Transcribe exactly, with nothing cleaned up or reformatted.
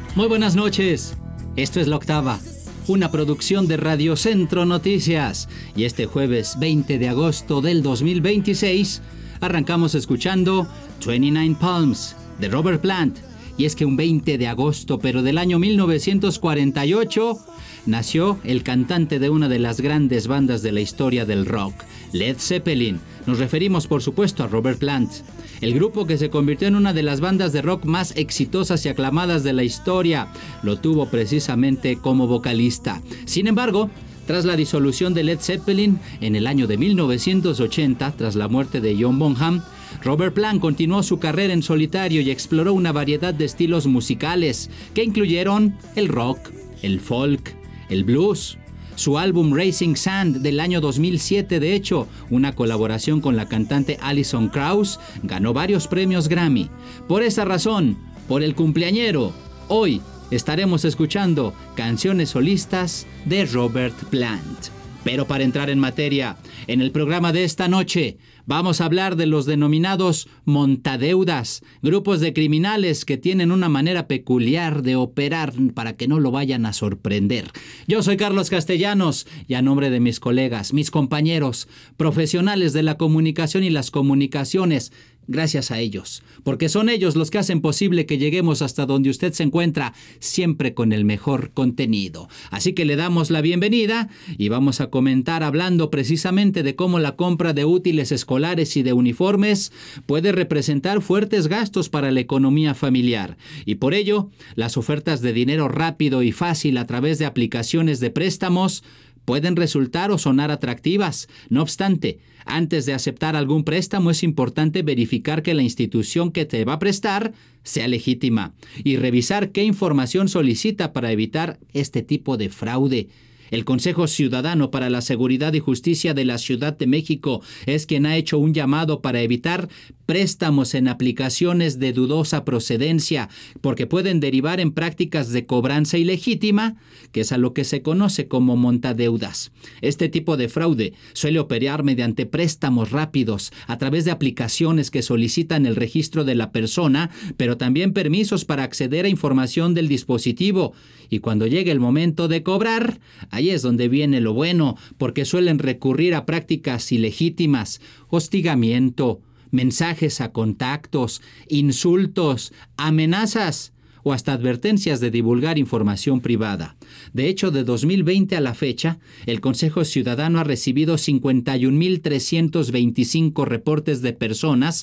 Muy buenas noches. Esto es La Octava, una producción de Radio Centro Noticias. Y este jueves veinte de agosto del dos mil veintiséis arrancamos escuchando veintinueve Palms de Robert Plant. Y es que un veinte de agosto, pero del año mil novecientos cuarenta y ocho, nació el cantante de una de las grandes bandas de la historia del rock, Led Zeppelin. Nos referimos, por supuesto, a Robert Plant, el grupo que se convirtió en una de las bandas de rock más exitosas y aclamadas de la historia. Lo tuvo precisamente como vocalista. Sin embargo, tras la disolución de Led Zeppelin en el año de mil novecientos ochenta, tras la muerte de John Bonham, Robert Plant continuó su carrera en solitario y exploró una variedad de estilos musicales que incluyeron el rock, el folk, el blues. Su álbum Racing Sand del año dos mil siete, de hecho, una colaboración con la cantante Alison Krauss, ganó varios premios Grammy. Por esa razón, por el cumpleañero, hoy estaremos escuchando canciones solistas de Robert Plant. Pero para entrar en materia, en el programa de esta noche vamos a hablar de los denominados montadeudas, grupos de criminales que tienen una manera peculiar de operar para que no lo vayan a sorprender. Yo soy Carlos Castellanos y a nombre de mis colegas, mis compañeros, profesionales de la comunicación y las comunicaciones, gracias a ellos, porque son ellos los que hacen posible que lleguemos hasta donde usted se encuentra, siempre con el mejor contenido. Así que le damos la bienvenida y vamos a comentar hablando precisamente de cómo la compra de útiles escolares y de uniformes puede representar fuertes gastos para la economía familiar. Y por ello, las ofertas de dinero rápido y fácil a través de aplicaciones de préstamos pueden resultar o sonar atractivas. No obstante, antes de aceptar algún préstamo es importante verificar que la institución que te va a prestar sea legítima y revisar qué información solicita para evitar este tipo de fraude. El Consejo Ciudadano para la Seguridad y Justicia de la Ciudad de México es quien ha hecho un llamado para evitar préstamos en aplicaciones de dudosa procedencia, porque pueden derivar en prácticas de cobranza ilegítima, que es a lo que se conoce como montadeudas. Este tipo de fraude suele operar mediante préstamos rápidos a través de aplicaciones que solicitan el registro de la persona, pero también permisos para acceder a información del dispositivo. Y cuando llegue el momento de cobrar, ahí es donde viene lo bueno, porque suelen recurrir a prácticas ilegítimas, hostigamiento, mensajes a contactos, insultos, amenazas o hasta advertencias de divulgar información privada. De hecho, de dos mil veinte a la fecha, el Consejo Ciudadano ha recibido cincuenta y un mil trescientos veinticinco reportes de personas